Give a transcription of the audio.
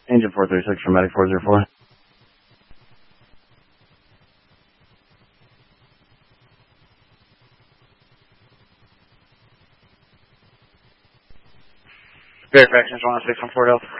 Engine 436 from Medic 404. Fairfax, Engine 106 on Fort Health.